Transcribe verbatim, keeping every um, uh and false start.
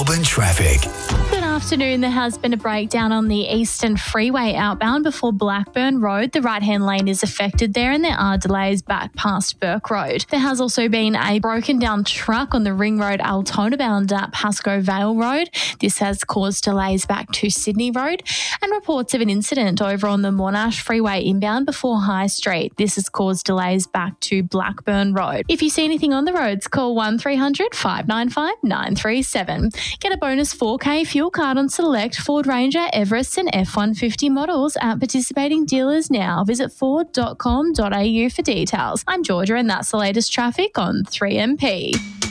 Melbourne traffic. Good afternoon. There has been a breakdown on the Eastern Freeway outbound before Blackburn Road. The right-hand lane is affected there and there are delays back past Burke Road. There has also been a broken down truck on the Ring Road Altona bound at Pascoe Vale Road. This has caused delays back to Sydney Road, and reports of an incident over on the Monash Freeway inbound before High Street. This has caused delays back to Blackburn Road. If you see anything on the roads, call one three hundred, five nine five, nine three seven. Get a bonus four K fuel card on select Ford Ranger, Everest and F one fifty models at participating dealers now. Visit ford dot com dot a u for details. I'm Georgia and that's the latest traffic on three M P.